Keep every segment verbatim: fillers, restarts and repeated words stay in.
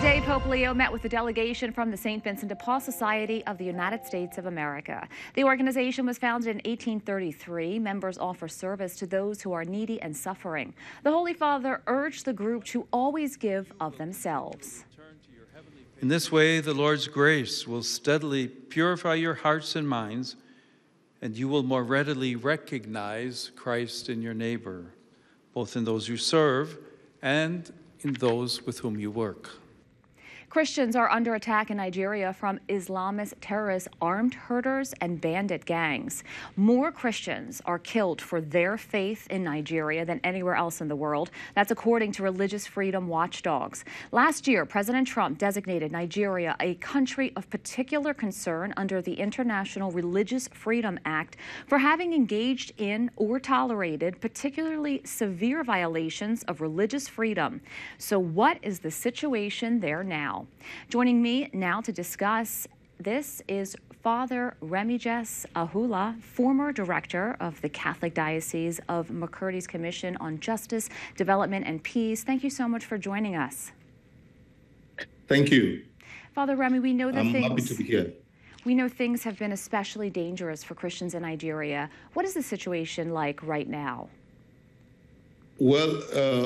Today, Pope Leo met with a delegation from the Saint Vincent de Paul Society of the United States of America. The organization was founded in eighteen thirty-three. Members offer service to those who are needy and suffering. The Holy Father urged the group to always give of themselves. In this way, the Lord's grace will steadily purify your hearts and minds, and you will more readily recognize Christ in your neighbor, both in those you serve and in those with whom you work. Christians are under attack in Nigeria from Islamist terrorists, armed herders, and bandit gangs. More Christians are killed for their faith in Nigeria than anywhere else in the world. That's according to religious freedom watchdogs. Last year, President Trump designated Nigeria a country of particular concern under the International Religious Freedom Act for having engaged in or tolerated particularly severe violations of religious freedom. So what is the situation there now? Joining me now to discuss this is Father Remigius Ahula, former director of the Catholic Diocese of McCurdy's Commission on Justice, Development, and Peace. Thank you so much for joining us. Thank you. Father Remy, we know that I'm things... happy to be here. We know things have been especially dangerous for Christians in Nigeria. What is the situation like right now? Well, uh,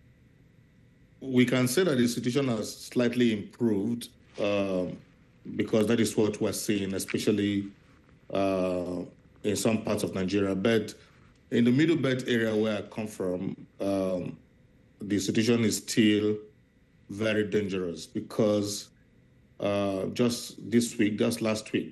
we can say that the situation has slightly improved uh, because that is what we're seeing, especially uh, in some parts of Nigeria. But in the Middle Belt area where I come from, um, the situation is still very dangerous because uh, just this week, just last week,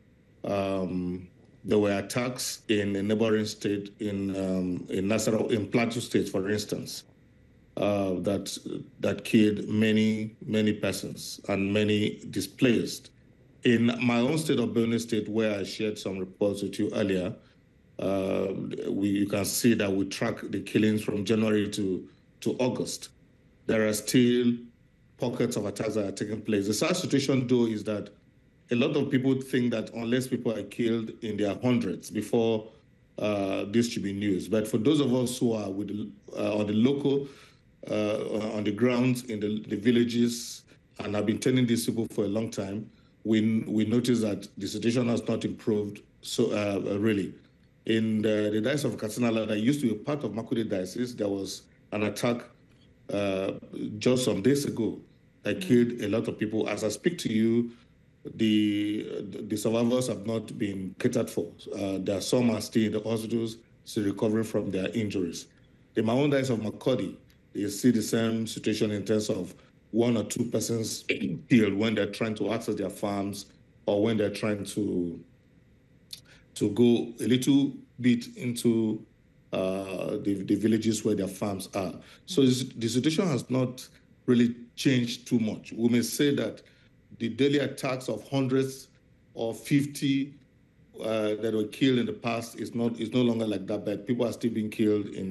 um, there were attacks in a neighboring state, in um, in Nasarawa, in Plateau State, for instance. Uh, that that killed many, many persons and many displaced. In my own state of Benue State, where I shared some reports with you earlier, uh, we, you can see that we track the killings from January to, to August. There are still pockets of attacks that are taking place. The sad situation, though, is that a lot of people think that unless people are killed in their hundreds before uh, this should be news. But for those of us who are with uh, on the local Uh, on the ground in the, the villages, and I've been telling these people for a long time, we we notice that the situation has not improved so uh, really. In the, the Diocese of Katsina that used to be part of Makurdi Diocese, there was an attack uh, just some days ago that killed a lot of people. As I speak to you, the the survivors have not been catered for. Uh, there are some are still in the hospitals, still recovering from their injuries. In my own Diocese of Makurdi, you see the same situation in terms of one or two persons killed when they're trying to access their farms or when they're trying to to go a little bit into uh, the, the villages where their farms are. So the situation has not really changed too much. We may say that the daily attacks of hundreds or fifty uh, that were killed in the past is not is no longer like that, but people are still being killed in